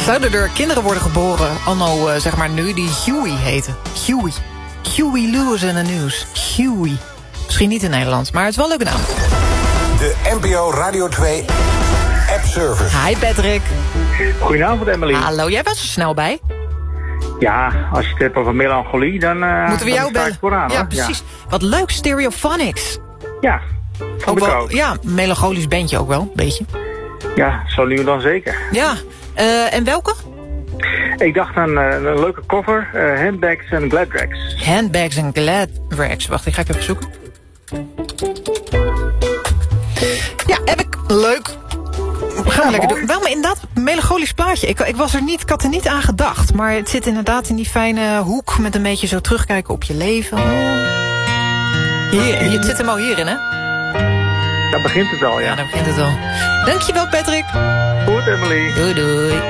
Zouden er kinderen worden geboren, anno zeg maar nu, die Huey heten? Huey. Huey Lewis in the News. Huey. Misschien niet in Nederland, maar het is wel een leuke naam. De NPO Radio 2 App Service. Hi Patrick. Goedenavond, Emily. Hallo, jij was er snel bij. Ja, als je het hebt over melancholie, dan moeten we jou bellen. Vooraan, ja, precies. Ja. Wat leuk, Stereophonics. Ja, ook wel, ja, melancholisch bandje ook wel, een beetje. Ja, zo nu en dan zeker. Ja, en welke? Ik dacht aan een leuke cover, Handbags en Gladrags. Handbags en Gladrags. Wacht, ik ga even zoeken. Ja, heb ik. Leuk. Gaan we lekker doen. Wel, maar inderdaad, een melancholisch plaatje. Ik had er niet aan gedacht. Maar het zit inderdaad in die fijne hoek met een beetje zo terugkijken op je leven. Hier, het zit hem al hierin, hè? Daar begint het al, ja. Ja, daar begint het al. Dankjewel, Patrick. Goed, Emily. Doei, doei.